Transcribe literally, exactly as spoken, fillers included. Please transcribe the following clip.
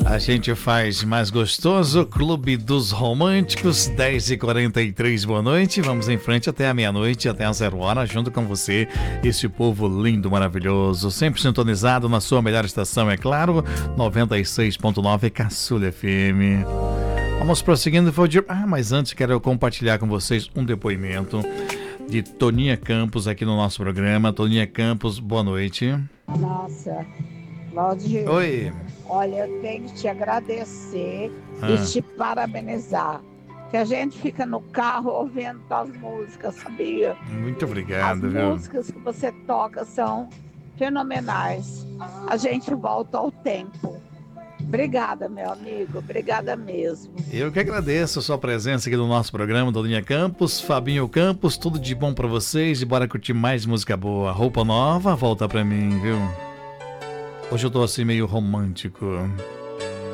A gente faz mais gostoso, Clube dos Românticos, dez e quarenta e três, boa noite. Vamos em frente até a meia-noite, até a zero hora, junto com você, esse povo lindo, maravilhoso, sempre sintonizado na sua melhor estação, é claro, noventa e seis ponto nove Caçula F M. Vamos prosseguindo. Ah, mas antes quero compartilhar com vocês um depoimento de Toninha Campos aqui no nosso programa. Toninha Campos, boa noite. Nossa, Valdir. Oi. Olha, eu tenho que te agradecer Ah. e te parabenizar. Que a gente fica no carro ouvindo tuas músicas, sabia? Muito As obrigado, viu? músicas que você toca são fenomenais. A gente volta ao tempo. Obrigada, meu amigo. Obrigada mesmo. Eu que agradeço a sua presença aqui no nosso programa, Toninha Campos, Fabinho Campos, tudo de bom pra vocês e bora curtir mais música boa. Roupa nova, volta pra mim, viu? Hoje eu tô assim meio romântico.